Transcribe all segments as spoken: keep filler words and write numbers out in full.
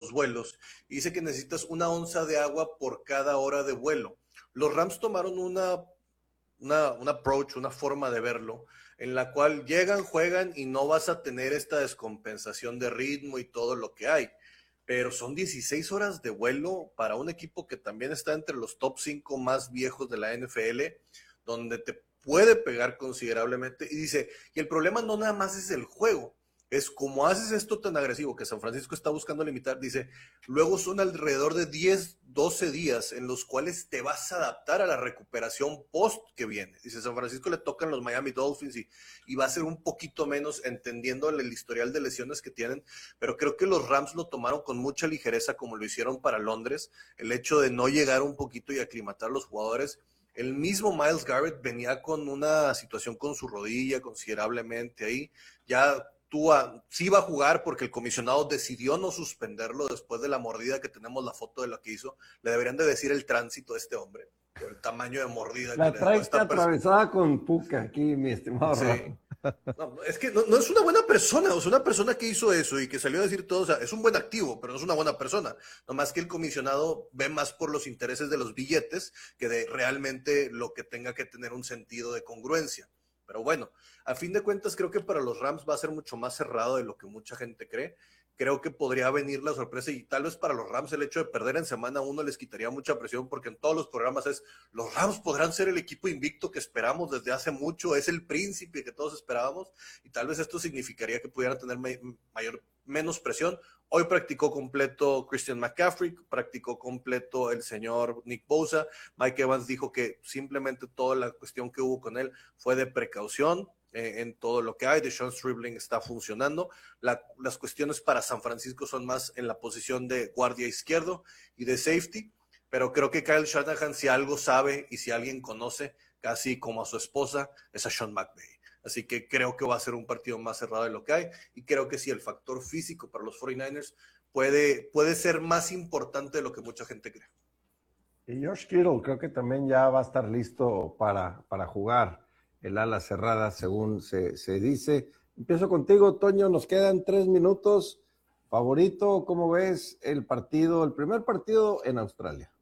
los vuelos, y dice que necesitas una onza de agua por cada hora de vuelo. Los Rams tomaron una, una, un approach, una forma de verlo, en la cual llegan, juegan y no vas a tener esta descompensación de ritmo y todo lo que hay. Pero son dieciséis horas de vuelo para un equipo que también está entre los top cinco más viejos de la N F L, donde te puede pegar considerablemente. Y dice, y el problema no nada más es el juego, es como haces esto tan agresivo que San Francisco está buscando limitar, dice, luego son alrededor de diez, doce días en los cuales te vas a adaptar a la recuperación post que viene. Dice, San Francisco le tocan los Miami Dolphins y, y va a ser un poquito menos entendiendo el historial de lesiones que tienen, pero creo que los Rams lo tomaron con mucha ligereza como lo hicieron para Londres, el hecho de no llegar un poquito y aclimatar a los jugadores. El mismo Myles Garrett venía con una situación con su rodilla considerablemente ahí, ya Tua sí va a jugar porque el comisionado decidió no suspenderlo después de la mordida que tenemos la foto de lo que hizo. Le deberían de decir el tránsito a este hombre, por el tamaño de mordida. La que trae le esta atravesada con Puka aquí, mi estimado sí. Rafa. No, es que no, no es una buena persona, o sea, una persona que hizo eso y que salió a decir todo, o sea, es un buen activo, pero no es una buena persona. Nomás que el comisionado ve más por los intereses de los billetes que de realmente lo que tenga que tener un sentido de congruencia. Pero bueno, a fin de cuentas creo que para los Rams va a ser mucho más cerrado de lo que mucha gente cree. Creo que podría venir la sorpresa y tal vez para los Rams el hecho de perder en semana uno les quitaría mucha presión porque en todos los programas es, los Rams podrán ser el equipo invicto que esperamos desde hace mucho, es el príncipe que todos esperábamos y tal vez esto significaría que pudieran tener mayor, menos presión. Hoy practicó completo Christian McCaffrey, practicó completo el señor Nick Bosa. Mike Evans dijo que simplemente toda la cuestión que hubo con él fue de precaución eh, en todo lo que hay. DeSean Stribling está funcionando. La, las cuestiones para San Francisco son más en la posición de guardia izquierdo y de safety, pero creo que Kyle Shanahan, si algo sabe y si alguien conoce, casi como a su esposa, es a Sean McVay. Así que creo que va a ser un partido más cerrado de lo que hay y creo que sí, el factor físico para los cuarenta y nueve ers puede, puede ser más importante de lo que mucha gente cree. Y Josh Kittle creo que también ya va a estar listo para, para jugar el ala cerrada, según se, se dice. Empiezo contigo, Toño, nos quedan tres minutos. ¿Favorito? ¿Cómo ves el partido, el primer partido en Australia?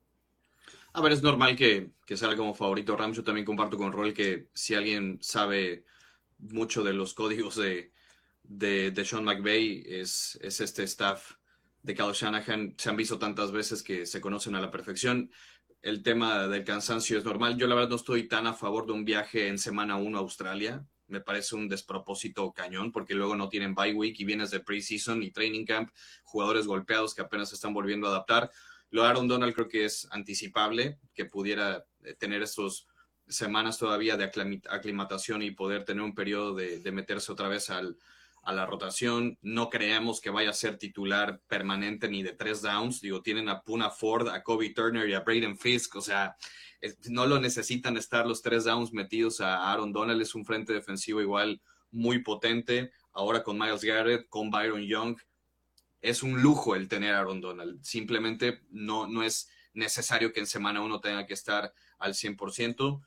A ver, es normal que, que salga como favorito Rams. Yo también comparto con Roel que si alguien sabe mucho de los códigos de, de, de Sean McVay es, es este staff de Kyle Shanahan. Se han visto tantas veces que se conocen a la perfección. El tema del cansancio es normal. Yo la verdad no estoy tan a favor de un viaje en semana uno a Australia. Me parece un despropósito cañón porque luego no tienen bye week y vienes de preseason y training camp, jugadores golpeados que apenas se están volviendo a adaptar. Lo de Aaron Donald creo que es anticipable que pudiera tener estos semanas todavía de aclimatación y poder tener un periodo de, de meterse otra vez al, a la rotación. No creemos que vaya a ser titular permanente ni de tres downs. Digo, tienen a Puna Ford, a Kobe Turner y a Braden Fisk. O sea, es, no lo necesitan estar los tres downs metidos a Aaron Donald. Es un frente defensivo igual muy potente. Ahora con Myles Garrett, con Byron Young. Es un lujo el tener a Aaron Donald. Simplemente no, no es necesario que en semana uno tenga que estar al cien por ciento.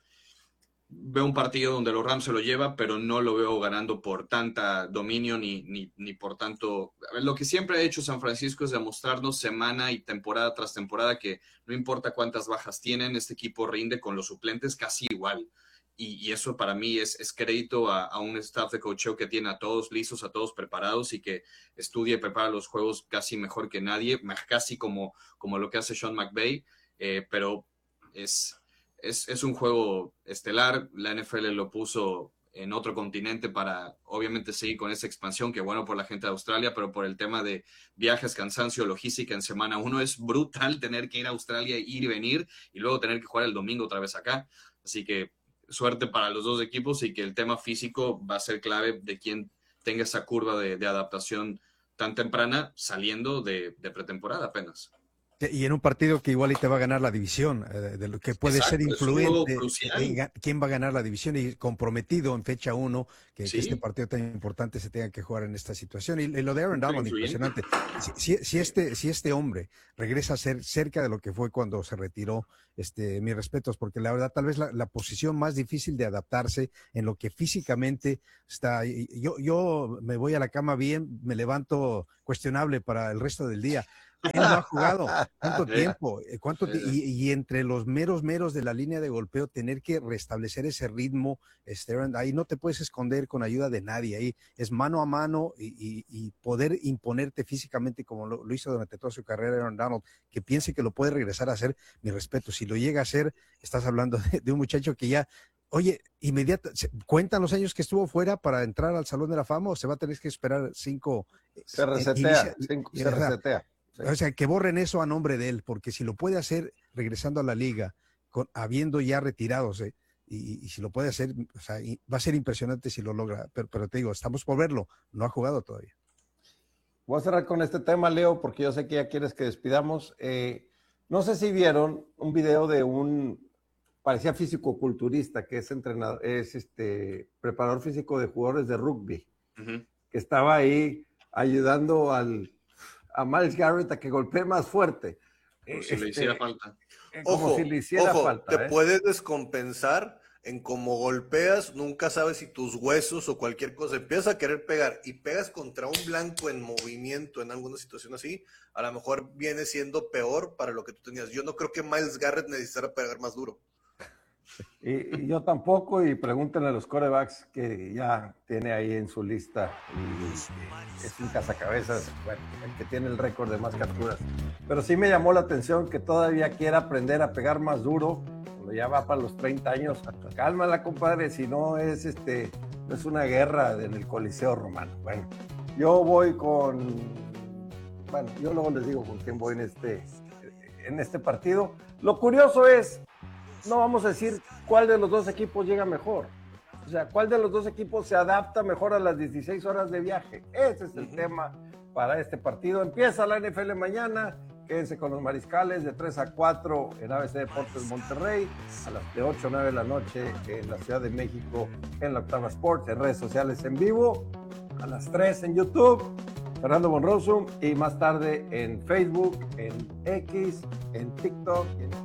Veo un partido donde los Rams se lo lleva, pero no lo veo ganando por tanta dominio ni, ni, ni por tanto... A ver, lo que siempre ha hecho San Francisco es demostrarnos semana y temporada tras temporada que no importa cuántas bajas tienen, este equipo rinde con los suplentes casi igual. Y, y eso para mí es, es crédito a, a un staff de coacheo que tiene a todos listos, a todos preparados y que estudia y prepara los juegos casi mejor que nadie, casi como, como lo que hace Sean McVay, eh, pero es... Es, es un juego estelar, la N F L lo puso en otro continente para obviamente seguir con esa expansión, que bueno por la gente de Australia, pero por el tema de viajes, cansancio, logística en semana uno, es brutal tener que ir a Australia, ir y venir, y luego tener que jugar el domingo otra vez acá. Así que suerte para los dos equipos y que el tema físico va a ser clave de quien tenga esa curva de, de adaptación tan temprana saliendo de, de pretemporada apenas. Y en un partido que igual y te va a ganar la división, eh, de lo que puede Exacto, ser influente en en quién va a ganar la división y comprometido en fecha uno, que, sí. que este partido tan importante se tenga que jugar en esta situación. Y, y lo de Aaron Donald, impresionante. Si, si, si, este, si este hombre regresa a ser cerca de lo que fue cuando se retiró, este, mis respetos, porque la verdad tal vez la, la posición más difícil de adaptarse en lo que físicamente está. Yo, yo me voy a la cama bien, me levanto cuestionable para el resto del día. Él no ha jugado. ¿Cuánto tiempo? ¿Cuánto ti- y, y entre los meros meros de la línea de golpeo, tener que restablecer ese ritmo, este, ahí no te puedes esconder con ayuda de nadie. Ahí es mano a mano y, y, y poder imponerte físicamente como lo, lo hizo durante toda su carrera Aaron Donald, que piense que lo puede regresar a hacer, mi respeto. Si lo llega a hacer, estás hablando de, de un muchacho que ya, oye, inmediata, ¿cuentan los años que estuvo fuera para entrar al Salón de la Fama o se va a tener que esperar cinco? Se resetea, inicia, cinco, se ¿verdad? resetea. Sí. O sea, que borren eso a nombre de él, porque si lo puede hacer regresando a la liga, con, habiendo ya retiradose, y, y si lo puede hacer, o sea, va a ser impresionante si lo logra, pero, pero te digo, estamos por verlo, no ha jugado todavía. Voy a cerrar con este tema, Leo, porque yo sé que ya quieres que despidamos. Eh, no sé si vieron un video de un, parecía físico-culturista, que es entrenador, es este preparador físico de jugadores de rugby, uh-huh. que estaba ahí ayudando al a Myles Garrett a que golpee más fuerte. Como eh, si este, le hiciera falta. Como ojo, si le hiciera ojo, falta. Te ¿eh? puedes descompensar en cómo golpeas, nunca sabes si tus huesos o cualquier cosa empiezas a querer pegar y pegas contra un blanco en movimiento en alguna situación así, a lo mejor viene siendo peor para lo que tú tenías. Yo no creo que Myles Garrett necesitara pegar más duro. Y, y yo tampoco, y pregúntenle a los quarterbacks que ya tiene ahí en su lista, y es un cazacabezas, bueno, el que tiene el récord de más capturas. Pero sí me llamó la atención que todavía quiera aprender a pegar más duro, cuando ya va para los treinta años. Cálmala, compadre, si no es, este, no es una guerra en el Coliseo Romano. Bueno, yo voy con, bueno, yo luego les digo con quién voy en este, en este partido. Lo curioso es, no vamos a decir cuál de los dos equipos llega mejor. O sea, cuál de los dos equipos se adapta mejor a las dieciséis horas de viaje. Ese es el uh-huh. tema para este partido. Empieza la N F L mañana. Quédense con los Mariscales de tres a cuatro en A B C Deportes Monterrey. A las de ocho a nueve de la noche en la Ciudad de México en la Octava Sports. En redes sociales en vivo. A las tres en YouTube. Fernando Bonroso. Y más tarde en Facebook, en X, en TikTok, en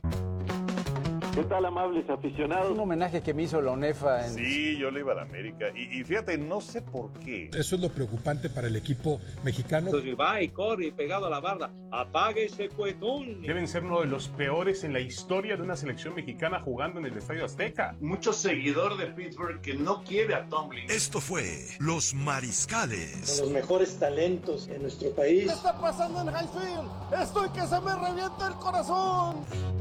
¿qué tal, amables aficionados? Un homenaje que me hizo la UNEFA. En... Sí, yo le iba a la América. Y, y fíjate, no sé por qué. Eso es lo preocupante para el equipo mexicano. Entonces va y corre pegado a la barda. Apague ese cuetón. Deben ser uno de los peores en la historia de una selección mexicana jugando en el Estadio Azteca. Mucho seguidor de Pittsburgh que no quiere a Tomlin. Esto fue Los Mariscales. Con los mejores talentos en nuestro país. ¿Qué está pasando en Highfield? Estoy que se me revienta el corazón.